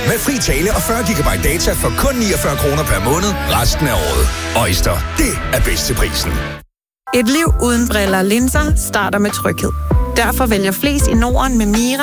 Med fri tale og 40 GB data for kun 49 kroner per måned resten af året. Øjster, det er bedst til prisen. Et liv uden briller og linser starter med tryghed. Derfor vælger flest i Norden med Mira